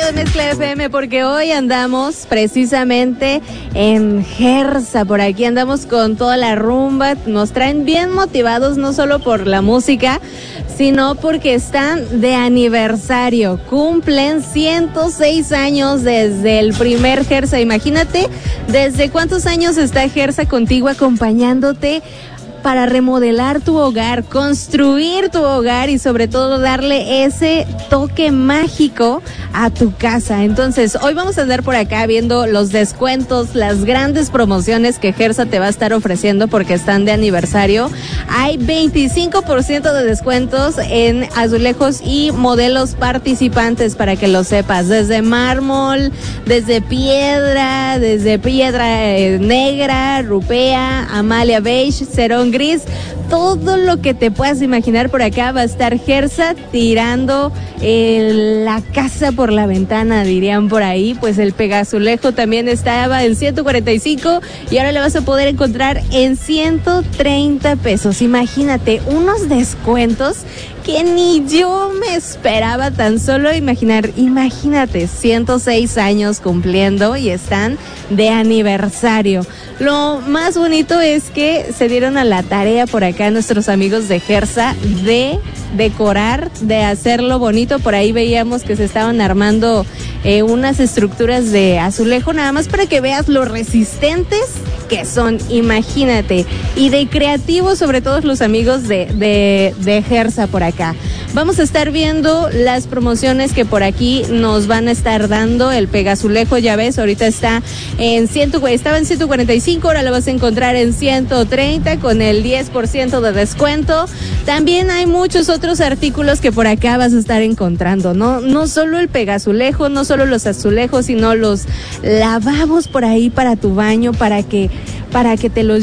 radio de Mezcla FM, porque hoy andamos precisamente en Gersa. Por aquí andamos con toda la rumba. Nos traen bien motivados, no solo por la música, sino porque están de aniversario. Cumplen 106 años desde el primer Gersa. Imagínate, ¿desde cuántos años está Gersa contigo acompañándote para remodelar tu hogar, construir tu hogar y sobre todo darle ese toque mágico a tu casa? Entonces, hoy vamos a andar por acá viendo los descuentos, las grandes promociones que Gersa te va a estar ofreciendo porque están de aniversario. Hay 25% de descuentos en azulejos y modelos participantes, para que lo sepas, desde mármol, desde piedra negra, rupea, amalia beige, cerón gris, todo lo que te puedas imaginar. Por acá va a estar Gersa tirando la casa por la ventana, dirían por ahí. Pues el pegazulejo también estaba en 145 y ahora le vas a poder encontrar en 130 pesos. Imagínate, unos descuentos que ni yo me esperaba tan solo imaginar. Imagínate, 106 años cumpliendo y están de aniversario. Lo más bonito es que se dieron a la tarea por acá nuestros amigos de Gersa de decorar, de hacerlo bonito. Por ahí veíamos que se estaban armando unas estructuras de azulejo, nada más para que veas lo resistentes que son, imagínate, y de creativos, sobre todo los amigos de Gersa por acá. Vamos a estar viendo las promociones que por aquí nos van a estar dando. El pegazulejo, ya ves, ahorita estaba en 145, ahora lo vas a encontrar en 130 con el 10% de descuento. También hay muchos otros artículos que por acá vas a estar encontrando, no solo el pegazulejo, no solo los azulejos, sino los lavabos por ahí para tu baño, para que te los